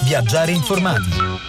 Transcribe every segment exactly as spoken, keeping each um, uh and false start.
Viaggiare informati.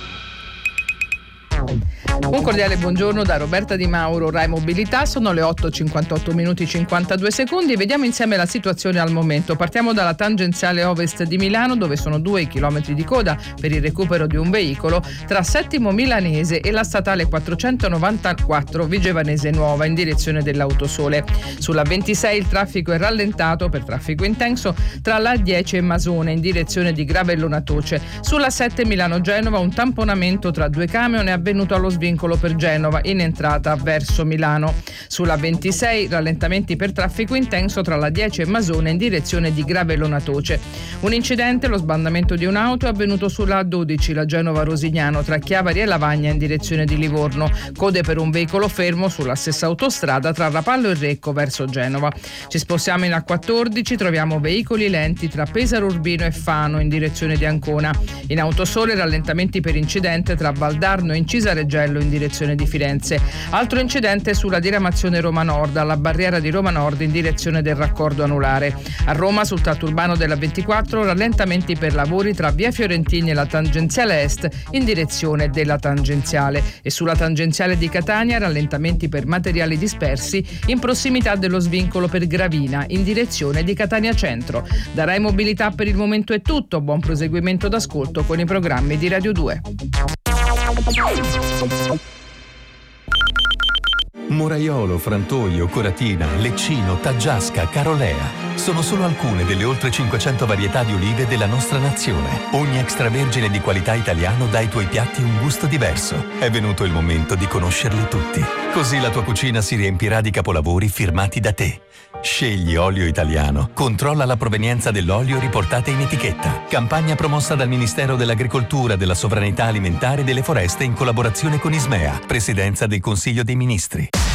Un cordiale buongiorno da Roberta Di Mauro, Rai Mobilità. Sono le otto e cinquantotto minuti e cinquantadue secondi e vediamo insieme la situazione al momento. Partiamo dalla tangenziale ovest di Milano, dove sono due i chilometri di coda per il recupero di un veicolo tra Settimo Milanese e la statale quattrocentonovantaquattro Vigevanese Nuova in direzione dell'Autosole. Sulla ventisei il traffico è rallentato per traffico intenso tra la A dieci e Masone in direzione di Gravellona Toce. Sulla sette Milano-Genova un tamponamento tra due camion è avvenuto allo svincolo per Genova in entrata verso Milano. Sulla ventisei rallentamenti per traffico intenso tra la dieci e Masone in direzione di Gravellona Toce. Un incidente, lo sbandamento di un'auto, è avvenuto sulla A dodici, la Genova-Rosignano, tra Chiavari e Lavagna in direzione di Livorno. Code per un veicolo fermo sulla stessa autostrada tra Rapallo e Recco verso Genova. Ci spostiamo in A quattordici, troviamo veicoli lenti tra Pesaro Urbino e Fano in direzione di Ancona. In Autosole rallentamenti per incidente tra Valdarno e Incisa Reggello in direzione di Firenze. Altro incidente sulla diramazione Roma Nord, alla barriera di Roma Nord in direzione del raccordo anulare. A Roma, sul tratto urbano della ventiquattro, rallentamenti per lavori tra via Fiorentini e la tangenziale est in direzione della tangenziale. E sulla tangenziale di Catania, rallentamenti per materiali dispersi in prossimità dello svincolo per Gravina in direzione di Catania Centro. Da Rai Mobilità per il momento è tutto. Buon proseguimento d'ascolto con i programmi di Radio due. Moraiolo, Frantoio, Coratina, Leccino, Taggiasca, Carolea. Sono solo alcune delle oltre cinquecento varietà di olive della nostra nazione. Ogni extravergine di qualità italiano dà ai tuoi piatti un gusto diverso. È venuto il momento di conoscerli tutti. Così la tua cucina si riempirà di capolavori firmati da te. Scegli olio italiano. Controlla la provenienza dell'olio riportata in etichetta. Campagna promossa dal Ministero dell'Agricoltura, della Sovranità Alimentare e delle Foreste in collaborazione con Ismea, Presidenza del Consiglio dei Ministri.